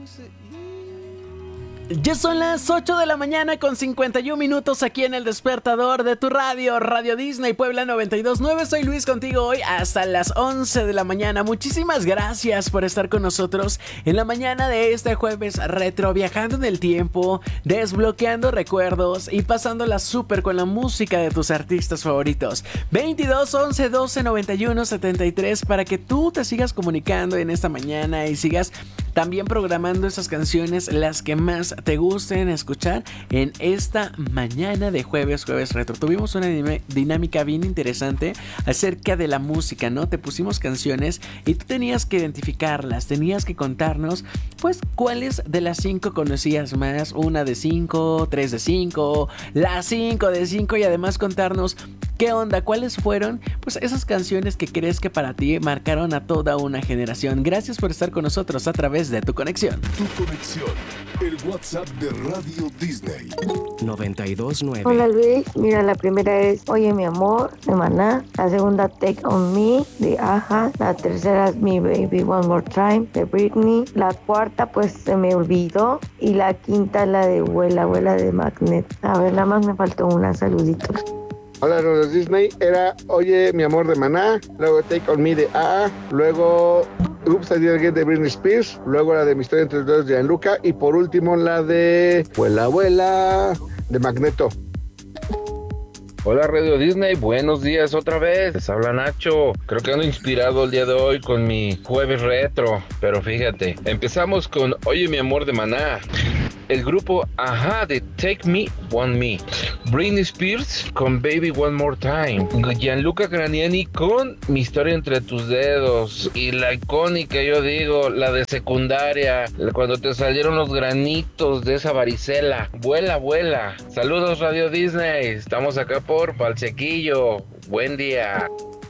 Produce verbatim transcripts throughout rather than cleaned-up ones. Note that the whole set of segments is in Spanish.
Ya son las ocho de la mañana con cincuenta y un minutos aquí en el despertador de tu radio, Radio Disney Puebla noventa y dos punto nueve. Soy Luis contigo hoy hasta las once de la mañana. Muchísimas gracias por estar con nosotros en la mañana de este jueves retro, viajando en el tiempo, desbloqueando recuerdos y pasándola súper con la música de tus artistas favoritos. veintidós, once, doce, noventa y uno, setenta y tres para que tú te sigas comunicando en esta mañana y sigas también programando esas canciones, las que más te gusten escuchar en esta mañana de jueves, jueves retro. Tuvimos una dinámica bien interesante acerca de la música, ¿no? Te pusimos canciones y tú tenías que identificarlas, tenías que contarnos, pues, cuáles de las cinco conocías más, una de cinco, tres de cinco, las cinco de cinco y además contarnos qué onda, cuáles fueron, pues, esas canciones que crees que para ti marcaron a toda una generación. Gracias por estar con nosotros a través de tu conexión. Tu conexión, el WhatsApp de Radio Disney. noventa y dos punto nueve. Hola Luis, mira, la primera es Oye mi amor de Maná, la segunda Take On Me de Aja, la tercera es Me Baby One More Time de Britney, la cuarta pues se me olvidó y la quinta la de Vuela Vuela de Magnet. A ver, nada más me faltó una, saluditos. Hola, Radio Disney, era Oye mi amor de Maná, luego Take On Me de A A, luego Oops, I Did It Again de Britney Spears, luego la de Mi Historia Entre los Dedos de Gianluca y por último la de Vuela Vuela de Magneto. Hola Radio Disney, buenos días otra vez, les habla Nacho. Creo que ando inspirado el día de hoy con mi jueves retro, pero fíjate, empezamos con Oye mi amor de Maná, el grupo Ajá de Take Me, One Me, Britney Spears con Baby One More Time, Gianluca Graniani con Mi Historia Entre Tus Dedos y la icónica, yo digo, la de secundaria, cuando te salieron los granitos de esa varicela, Vuela Vuela. Saludos Radio Disney, estamos acá por Valsequillo, buen día.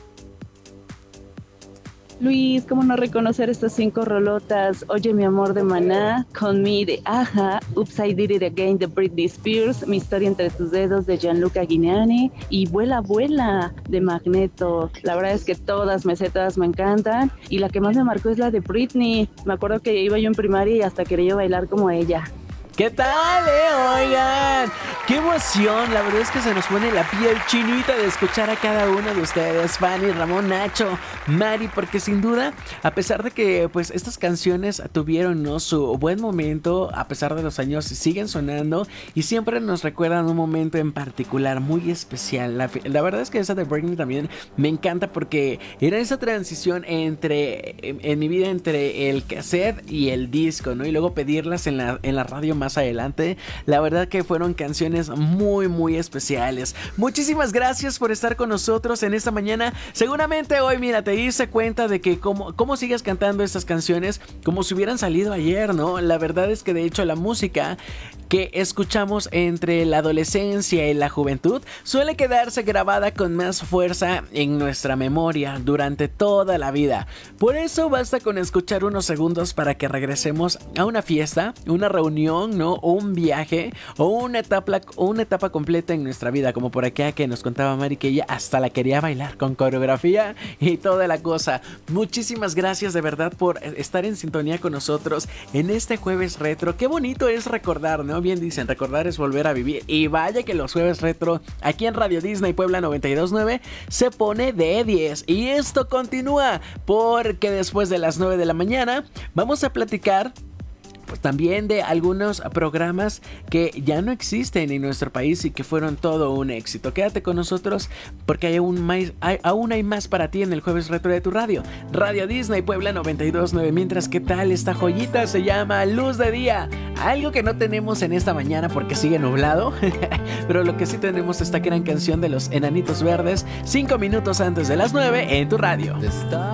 Luis, ¿cómo no reconocer estas cinco rolotas? Oye mi amor de Maná, Con Me de Aja, Oops I Did It Again de Britney Spears, Mi Historia Entre Tus Dedos de Gianluca Guignani y Vuela Vuela de Magneto. La verdad es que todas me sé, todas me encantan y la que más me marcó es la de Britney. Me acuerdo que iba yo en primaria y hasta quería bailar como ella. ¿Qué tal, eh? Oigan, qué emoción. La verdad es que se nos pone la piel chinita de escuchar a cada uno de ustedes, Fanny, Ramón, Nacho, Mari, porque sin duda, a pesar de que pues estas canciones tuvieron, ¿no?, su buen momento, a pesar de los años, siguen sonando y siempre nos recuerdan un momento en particular muy especial. La, la verdad es que esa de Britney también me encanta porque era esa transición entre, en, en mi vida, entre el cassette y el disco, ¿no? Y luego pedirlas en la, en la radio más más adelante. La verdad que fueron canciones muy muy especiales. Muchísimas gracias por estar con nosotros en esta mañana. Seguramente hoy, mira, te diste cuenta de que cómo, cómo sigues cantando estas canciones como si hubieran salido ayer, ¿no? La verdad es que de hecho la música que escuchamos entre la adolescencia y la juventud suele quedarse grabada con más fuerza en nuestra memoria durante toda la vida. Por eso basta con escuchar unos segundos para que regresemos a una fiesta, una reunión, ¿no? O un viaje o una etapa, o una etapa completa en nuestra vida, como por acá que nos contaba Mari que ella hasta la quería bailar con coreografía y toda la cosa. Muchísimas gracias de verdad por estar en sintonía con nosotros en este jueves retro. Qué bonito es recordar, ¿no? Bien dicen, recordar es volver a vivir. Y vaya que los jueves retro aquí en Radio Disney Puebla noventa y dos punto nueve se pone de diez. Y esto continúa porque después de las nueve de la mañana vamos a platicar pues también de algunos programas que ya no existen en nuestro país y que fueron todo un éxito. Quédate con nosotros porque hay aún, más, hay, aún hay más para ti en el jueves retro de tu radio, Radio Disney Puebla noventa y dos punto nueve. Mientras, ¿qué tal esta joyita? Se llama Luz de Día. Algo que no tenemos en esta mañana porque sigue nublado, pero lo que sí tenemos es esta gran canción de los Enanitos Verdes, cinco minutos antes de las nueve en tu radio. Está